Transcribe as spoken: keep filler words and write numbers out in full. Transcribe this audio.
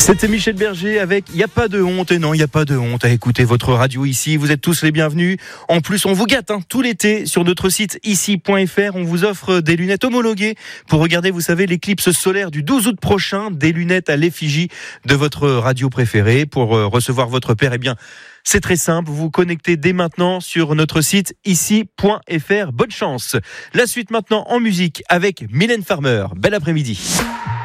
C'était Michel Berger avec « Y a pas de honte ». Et non, il n'y a pas de honte à écouter votre radio ici. Vous êtes tous les bienvenus. En plus, on vous gâte hein, tout l'été sur notre site ici point f r. On vous offre des lunettes homologuées pour regarder, vous savez, l'éclipse solaire du douze août prochain. Des lunettes à l'effigie de votre radio préférée. Pour recevoir votre paire, eh bien, c'est très simple. Vous vous connectez dès maintenant sur notre site ici point f r. Bonne chance. La suite maintenant en musique avec Mylène Farmer. Bel après-midi.